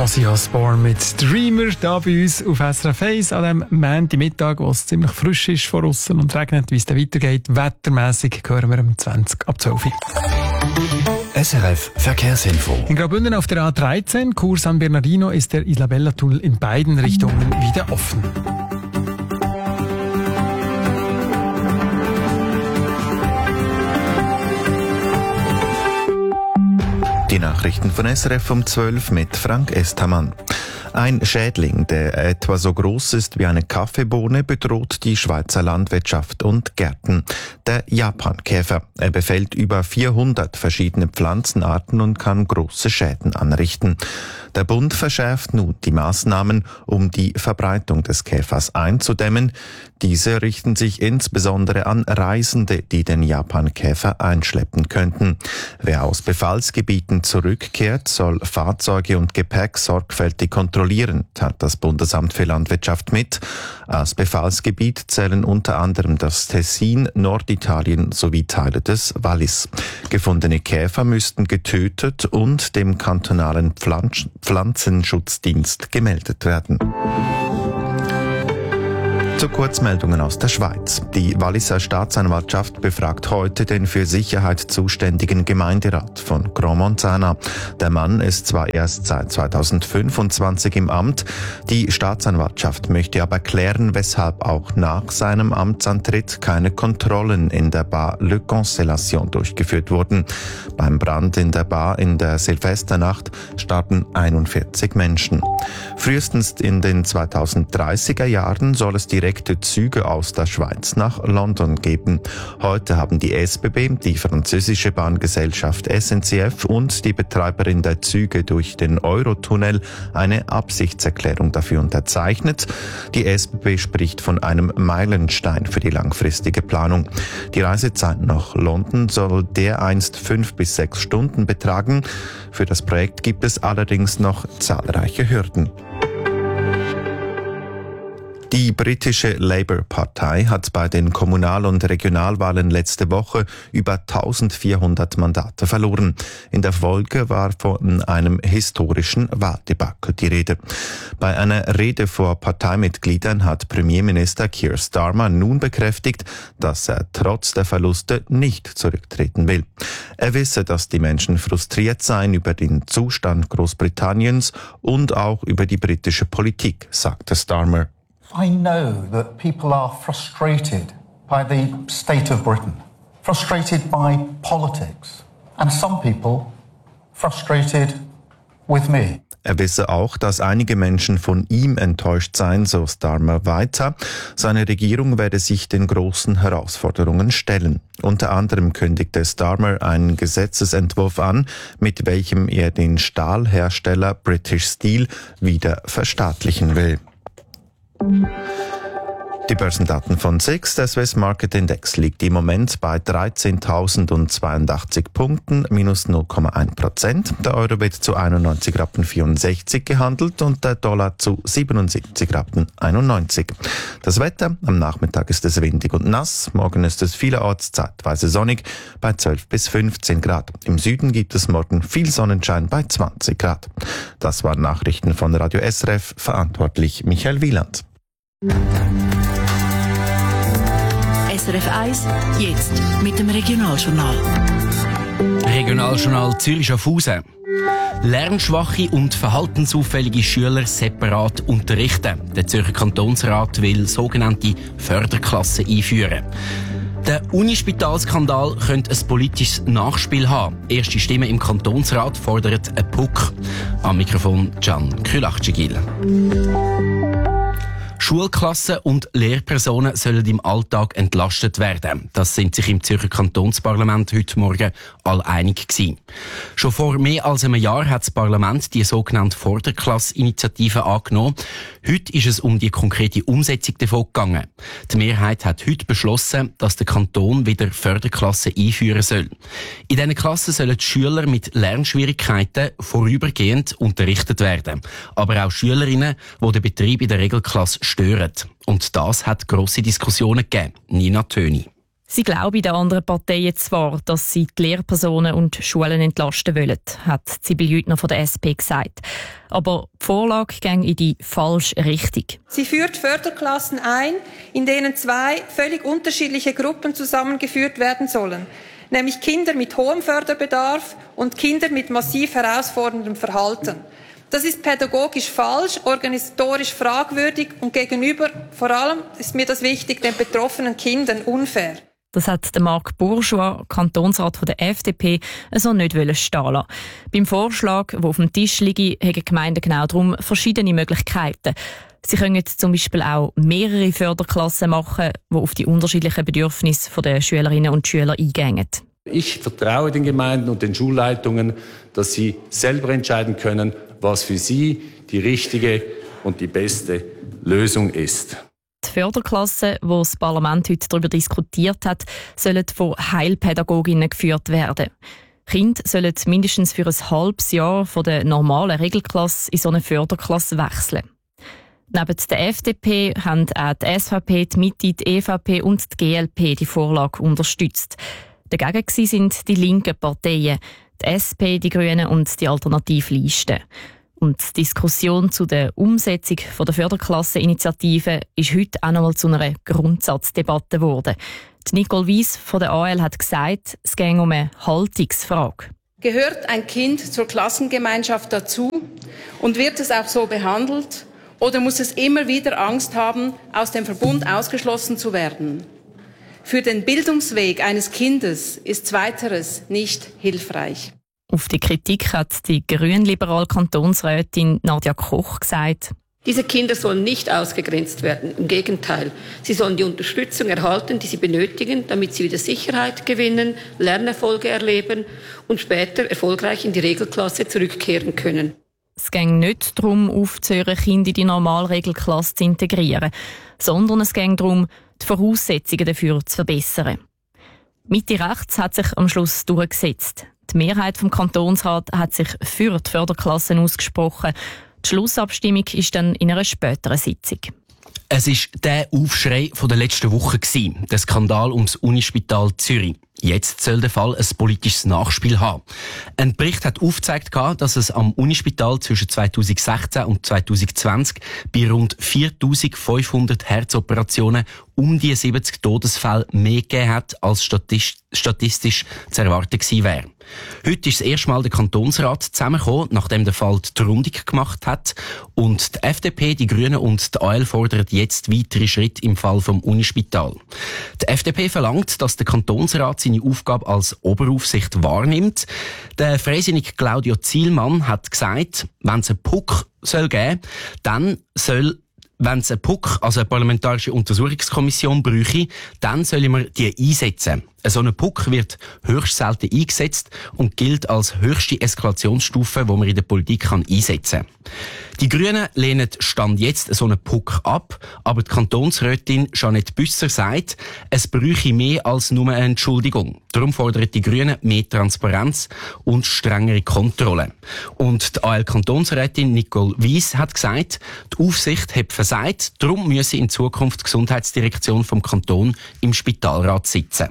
Ozzy Osbourne mit Dreamer da bei uns auf SRF 1 an diesem Montagmittag, wo es ziemlich frisch ist von aussen und regnet. Wie es dann weitergeht, wettermässig, hören wir um 20 ab 12 Uhr. SRF Verkehrsinfo. In Graubünden auf der A13, Kurs San Bernardino, ist der Isabella-Tunnel in beiden Richtungen wieder offen. Die Nachrichten von SRF um 12 mit Frank Estamann. Ein Schädling, der etwa so groß ist wie eine Kaffeebohne, bedroht die Schweizer Landwirtschaft und Gärten. Der Japankäfer. Er befällt über 400 verschiedene Pflanzenarten und kann große Schäden anrichten. Der Bund verschärft nun die Maßnahmen, um die Verbreitung des Käfers einzudämmen. Diese richten sich insbesondere an Reisende, die den Japankäfer einschleppen könnten. Wer aus Befallsgebieten zurückkehrt, soll Fahrzeuge und Gepäck sorgfältig kontrollieren, teilt das Bundesamt für Landwirtschaft mit. Als Befallsgebiet zählen unter anderem das Tessin, Norditalien sowie Teile des Wallis. Gefundene Käfer müssten getötet und dem kantonalen Pflanzenschutzdienst gemeldet werden. Zu Kurzmeldungen aus der Schweiz. Die Walliser Staatsanwaltschaft befragt heute den für Sicherheit zuständigen Gemeinderat von Grand-Montana. Der Mann ist zwar erst seit 2025 im Amt, die Staatsanwaltschaft möchte aber klären, weshalb auch nach seinem Amtsantritt keine Kontrollen in der Bar Le Constellation durchgeführt wurden. Beim Brand in der Bar in der Silvesternacht starben 41 Menschen. Frühestens in den 2030er Jahren soll es direkte Züge aus der Schweiz nach London geben. Heute haben die SBB, die französische Bahngesellschaft SNCF und die Betreiberin der Züge durch den Eurotunnel eine Absichtserklärung dafür unterzeichnet. Die SBB spricht von einem Meilenstein für die langfristige Planung. Die Reisezeit nach London soll dereinst 5 bis 6 Stunden betragen. Für das Projekt gibt es allerdings noch zahlreiche Hürden. Die britische Labour-Partei hat bei den Kommunal- und Regionalwahlen letzte Woche über 1400 Mandate verloren. In der Folge war von einem historischen Wahldebakel die Rede. Bei einer Rede vor Parteimitgliedern hat Premierminister Keir Starmer nun bekräftigt, dass er trotz der Verluste nicht zurücktreten will. Er wisse, dass die Menschen frustriert seien über den Zustand Großbritanniens und auch über die britische Politik, sagte Starmer. I know that people are frustrated by the state of Britain, frustrated by politics, and some people frustrated with me. Er wisse auch, dass einige Menschen von ihm enttäuscht seien, so Starmer weiter. Seine Regierung werde sich den großen Herausforderungen stellen. Unter anderem kündigte Starmer einen Gesetzesentwurf an, mit welchem er den Stahlhersteller British Steel wieder verstaatlichen will. Die Börsendaten von SIX, der Swiss Market Index, liegt im Moment bei 13.082 Punkten, minus 0,1%. Der Euro wird zu 91,64 Rappen gehandelt und der Dollar zu 77,91 Rappen. Das Wetter, am Nachmittag ist es windig und nass, morgen ist es vielerorts zeitweise sonnig bei 12 bis 15 Grad. Im Süden gibt es morgen viel Sonnenschein bei 20 Grad. Das waren Nachrichten von Radio SRF, verantwortlich Michael Wieland. SRF 1, jetzt mit dem Regionaljournal. Regionaljournal Zürich-Schaffhausen. Lernschwache und verhaltensauffällige Schüler separat unterrichten. Der Zürcher Kantonsrat will sogenannte Förderklassen einführen. Der Unispitalskandal könnte ein politisches Nachspiel haben. Erste Stimmen im Kantonsrat fordern einen Puck. Am Mikrofon Can Külachcigil. Schulklassen und Lehrpersonen sollen im Alltag entlastet werden. Das sind sich im Zürcher Kantonsparlament heute Morgen alle einig gewesen. Schon vor mehr als einem Jahr hat das Parlament die sogenannte Vorderklasse-Initiative angenommen. Heute ist es um die konkrete Umsetzung davon gegangen. Die Mehrheit hat heute beschlossen, dass der Kanton wieder Förderklassen einführen soll. In diesen Klassen sollen die Schüler mit Lernschwierigkeiten vorübergehend unterrichtet werden. Aber auch Schülerinnen, die den Betrieb in der Regelklasse stören. Und das hat grosse Diskussionen gegeben. Nina Töni. Sie glauben den anderen Parteien zwar, dass sie die Lehrpersonen und Schulen entlasten wollen, hat Sibylle Jüttner von der SP gesagt. Aber die Vorlage ging in die falsche Richtung. Sie führt Förderklassen ein, in denen 2 völlig unterschiedliche Gruppen zusammengeführt werden sollen. Nämlich Kinder mit hohem Förderbedarf und Kinder mit massiv herausforderndem Verhalten. Das ist pädagogisch falsch, organisatorisch fragwürdig und gegenüber, vor allem ist mir das wichtig, den betroffenen Kindern unfair. Das hat Marc Bourgeois, Kantonsrat von der FDP, so nicht stehen lassen. Beim Vorschlag, der auf dem Tisch liegt, haben die Gemeinden genau darum verschiedene Möglichkeiten. Sie können zum Beispiel auch mehrere Förderklassen machen, die auf die unterschiedlichen Bedürfnisse der Schülerinnen und Schüler eingehen. Ich vertraue den Gemeinden und den Schulleitungen, dass sie selber entscheiden können, was für sie die richtige und die beste Lösung ist. Die Förderklassen, wo das Parlament heute darüber diskutiert hat, sollen von Heilpädagoginnen geführt werden. Kinder sollen mindestens für ein halbes Jahr von der normalen Regelklasse in so eine Förderklasse wechseln. Neben der FDP haben auch die SVP, die Mitte, die EVP und die GLP die Vorlage unterstützt. Dagegen sind die linken Parteien, die SP, die Grünen und die Alternativliste. Und die Diskussion zu der Umsetzung der Förderklasseninitiative ist heute auch noch mal zu einer Grundsatzdebatte geworden. Die Nicole Weiss von der AL hat gesagt, es gehe um eine Haltungsfrage. Gehört ein Kind zur Klassengemeinschaft dazu und wird es auch so behandelt? Oder muss es immer wieder Angst haben, aus dem Verbund ausgeschlossen zu werden? Für den Bildungsweg eines Kindes ist Zweiteres nicht hilfreich. Auf die Kritik hat die grünliberale Kantonsrätin Nadja Koch gesagt: Diese Kinder sollen nicht ausgegrenzt werden. Im Gegenteil, sie sollen die Unterstützung erhalten, die sie benötigen, damit sie wieder Sicherheit gewinnen, Lernerfolge erleben und später erfolgreich in die Regelklasse zurückkehren können. Es ging nicht darum, aufzuhören, Kinder in die Normalregelklasse zu integrieren, sondern es ging darum, die Voraussetzungen dafür zu verbessern. Mitte rechts hat sich am Schluss durchgesetzt. Die Mehrheit vom Kantonsrat hat sich für die Förderklassen ausgesprochen. Die Schlussabstimmung ist dann in einer späteren Sitzung. Es war der Aufschrei von der letzten Woche, der Skandal ums Unispital Zürich. Jetzt soll der Fall ein politisches Nachspiel haben. Ein Bericht hat aufgezeigt, dass es am Unispital zwischen 2016 und 2020 bei rund 4.500 Herzoperationen um die 70 Todesfälle mehr gegeben hat, als statistisch zu erwarten gewesen wäre. Heute ist das erste Mal der Kantonsrat zusammengekommen, nachdem der Fall die Rundung gemacht hat. Und die FDP, die Grünen und die AL fordern jetzt weitere Schritte im Fall vom Unispital. Die FDP verlangt, dass der Kantonsrat seine Aufgabe als Oberaufsicht wahrnimmt. Der Freisinnige Claudio Zielmann hat gesagt, wenn es einen Puck geben soll, wenn es einen Puck, also eine parlamentarische Untersuchungskommission bräuchte, dann sollen wir die einsetzen. So ein Puck wird höchst selten eingesetzt und gilt als höchste Eskalationsstufe, die man in der Politik einsetzen kann. Die Grünen lehnen Stand jetzt so einen Puck ab, aber die Kantonsrätin Jeanette Büsser sagt, es bräuchte mehr als nur eine Entschuldigung. Darum fordern die Grünen mehr Transparenz und strengere Kontrolle. Und die AL-Kantonsrätin Nicole Weiss hat gesagt, die Aufsicht hat versagt, darum müsse in Zukunft die Gesundheitsdirektion vom Kanton im Spitalrat sitzen.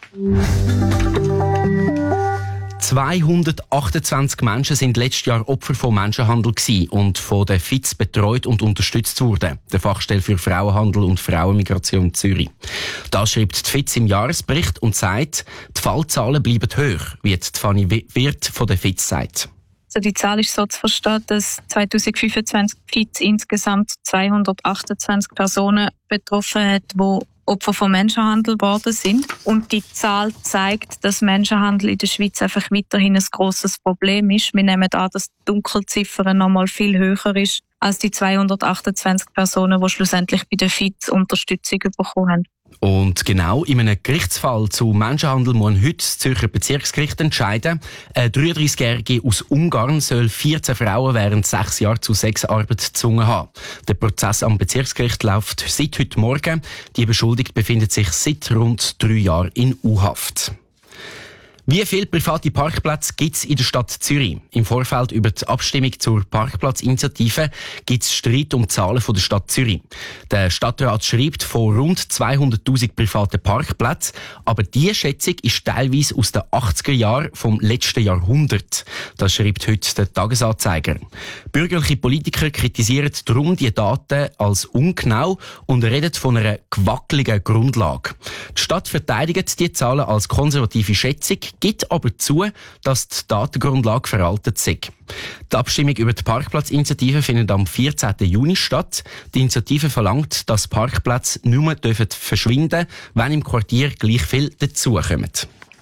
228 Menschen sind letztes Jahr Opfer von Menschenhandel gewesen und von der FIZ betreut und unterstützt wurden, der Fachstelle für Frauenhandel und Frauenmigration Zürich. Das schreibt die FIZ im Jahresbericht und sagt, die Fallzahlen bleiben hoch, wie die Fanny Wirth von der FIZ sagt. Also die Zahl ist so zu verstehen, dass 2025 die FIZ insgesamt 228 Personen betroffen hat, die Opfer von Menschenhandel geworden sind. Und die Zahl zeigt, dass Menschenhandel in der Schweiz einfach weiterhin ein grosses Problem ist. Wir nehmen an, dass die Dunkelziffer noch mal viel höher ist als die 228 Personen, die schlussendlich bei der FIZ Unterstützung bekommen haben. Und genau in einem Gerichtsfall zu Menschenhandel muss heute das Zürcher Bezirksgericht entscheiden. Eine 33-Jährige aus Ungarn soll 14 Frauen während 6 Jahren zu Sexarbeit gezwungen haben. Der Prozess am Bezirksgericht läuft seit heute Morgen. Die Beschuldigte befindet sich seit rund 3 Jahren in U-Haft. Wie viele private Parkplätze gibt es in der Stadt Zürich? Im Vorfeld über die Abstimmung zur Parkplatzinitiative gibt es Streit um die Zahlen von der Stadt Zürich. Der Stadtrat schreibt von rund 200'000 privaten Parkplätzen, aber diese Schätzung ist teilweise aus den 80er Jahren vom letzten Jahrhundert. Das schreibt heute der Tagesanzeiger. Bürgerliche Politiker kritisieren darum die Daten als ungenau und reden von einer gewackeligen Grundlage. Die Stadt verteidigt die Zahlen als konservative Schätzung, gibt aber zu, dass die Datengrundlage veraltet sei. Die Abstimmung über die Parkplatzinitiative findet am 14. Juni statt. Die Initiative verlangt, dass Parkplätze nicht mehr verschwinden dürfen, wenn im Quartier gleich viel dazukommen.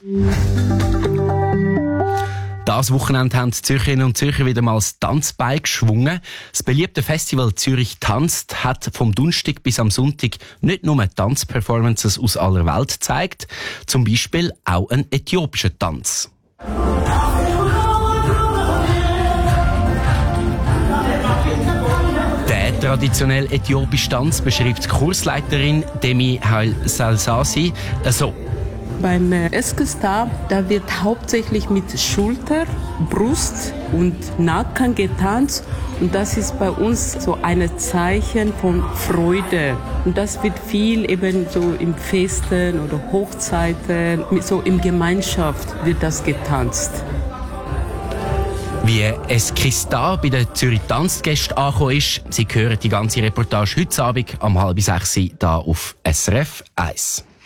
Das Wochenende haben die Zürcherinnen und Zürcher wieder mal das Tanzbein geschwungen. Das beliebte Festival Zürich tanzt hat vom Donnerstag bis am Sonntag nicht nur Tanzperformances aus aller Welt gezeigt, zum Beispiel auch einen äthiopischen Tanz. Der traditionelle äthiopische Tanz beschreibt die Kursleiterin Demi Haile-Salsasi so. Beim Eskista, da wird hauptsächlich mit Schulter, Brust und Nacken getanzt. Und das ist bei uns so ein Zeichen von Freude. Und das wird viel eben so im Festen oder Hochzeiten, so in Gemeinschaft wird das getanzt. Wie Eskista bei den Zürich Tanzgästen angekommen ist, Sie hören die ganze Reportage heute Abend um 5:30 hier auf SRF 1.